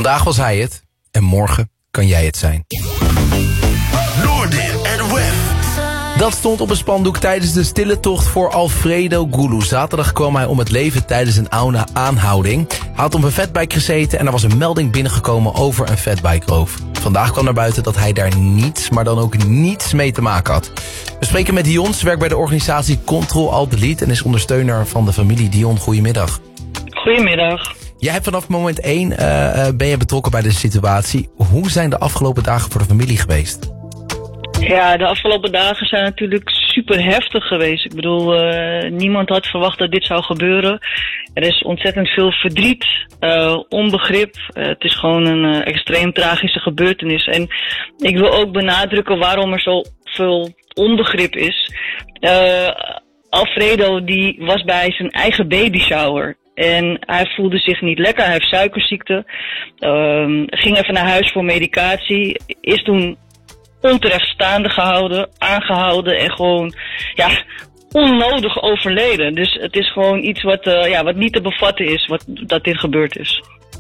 Vandaag was hij het en morgen kan jij het zijn. Noordin en Wef. Dat stond op een spandoek tijdens de stille tocht voor Alfredo Gulu. Zaterdag kwam hij om het leven tijdens een aanhouding. Hij had op een fatbike gezeten en er was een melding binnengekomen over een fatbikeroof. Vandaag kwam naar buiten dat hij daar niets, maar dan ook niets mee te maken had. We spreken met Dion, ze werkt bij de organisatie Control-Alt-Delete en is ondersteuner van de familie. Dion, goedemiddag. Goedemiddag. Jij hebt vanaf moment 1 ben je betrokken bij de situatie. Hoe zijn de afgelopen dagen voor de familie geweest? Ja, de afgelopen dagen zijn natuurlijk super heftig geweest. Ik bedoel, niemand had verwacht dat dit zou gebeuren. Er is ontzettend veel verdriet, onbegrip. Het is gewoon een extreem tragische gebeurtenis. En ik wil ook benadrukken waarom er zoveel onbegrip is. Alfredo die was bij zijn eigen babyshower. En hij voelde zich niet lekker, hij heeft suikerziekte. Ging even naar huis voor medicatie. Is toen onterecht staande aangehouden en gewoon, ja, onnodig overleden. Dus het is gewoon iets wat niet te bevatten is, dat dit gebeurd is.